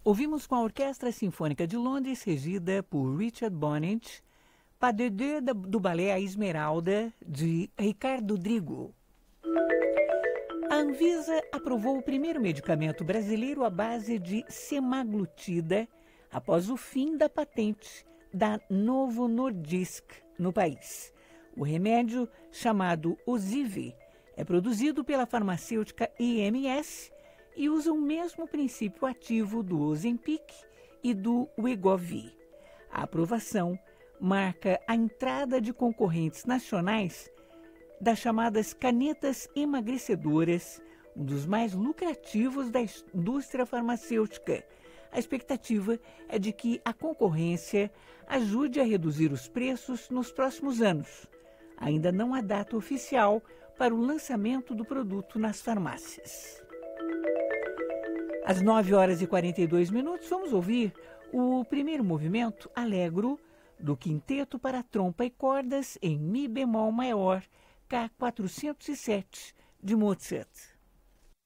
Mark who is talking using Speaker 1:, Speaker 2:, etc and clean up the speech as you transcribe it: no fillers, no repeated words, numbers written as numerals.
Speaker 1: Ouvimos com a Orquestra Sinfônica de Londres, regida por Richard Bonnet, Pas de Deux do balé A Esmeralda, de Ricardo Drigo. A Anvisa aprovou o primeiro medicamento brasileiro à base de semaglutida após o fim da patente da Novo Nordisk no país. O remédio, chamado Osive, é produzido pela farmacêutica IMS e usa o mesmo princípio ativo do Ozempic e do Wegovy. A aprovação marca a entrada de concorrentes nacionais das chamadas canetas emagrecedoras, um dos mais lucrativos da indústria farmacêutica. A expectativa é de que a concorrência ajude a reduzir os preços nos próximos anos. Ainda não há data oficial para o lançamento do produto nas farmácias. Às 9h42, vamos ouvir o primeiro movimento Allegro do Quinteto para Trompa e Cordas em Mi bemol maior, K407, de Mozart.